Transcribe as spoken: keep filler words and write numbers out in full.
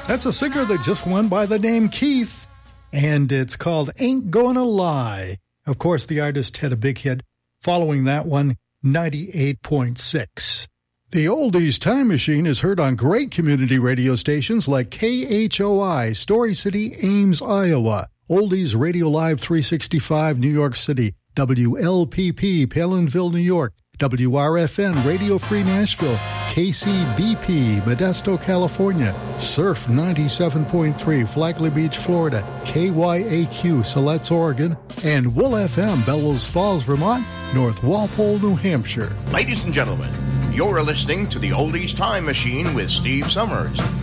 That's a singer that just went by the name Keith, and it's called Ain't Gonna Lie. Of course, the artist had a big hit following that one, ninety-eight point six. The Oldies Time Machine is heard on great community radio stations like K H O I, Story City, Ames, Iowa, Oldies Radio Live three sixty-five, New York City, W L P P, Palinville, New York, W R F N, Radio Free Nashville, K C B P, Modesto, California, Surf ninety-seven point three, Flagler Beach, Florida, K Y A Q, Siletz, Oregon, and Wool F M, Bellows Falls, Vermont, North Walpole, New Hampshire. Ladies and gentlemen, you're listening to the Oldies Time Machine with Steve Summers.